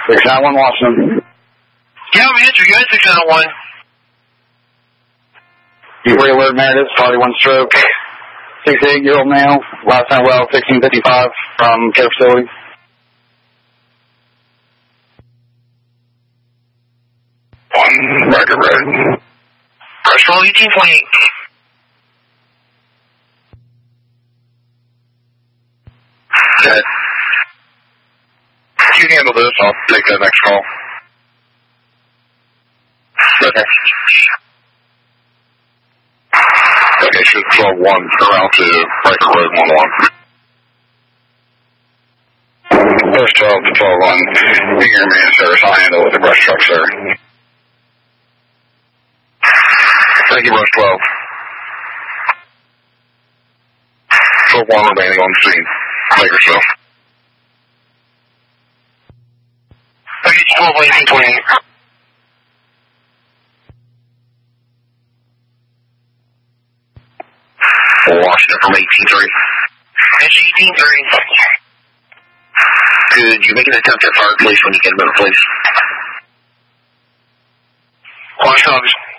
691 Washington. Yeah, I'm answering. You had 691. You pre-alert Meredith, party 1 stroke. 68-year-old male, last time well, 1655 from care facility. Record red. Press roll 1828. Dead. You handle this, I'll take that next call. Okay. Okay, should 12-1 around to Record Road 1-1. First 12 to 12-1. You hear me, sir. I'll handle with the brush truck, sir. Thank you, brush 12. 12-1 remaining on scene. Make yourself. Okay, 12-1828. Washington from 18-3. That's 18-3. Could you make an attempt at fire, please, when you get a minute, please? Watch dogs.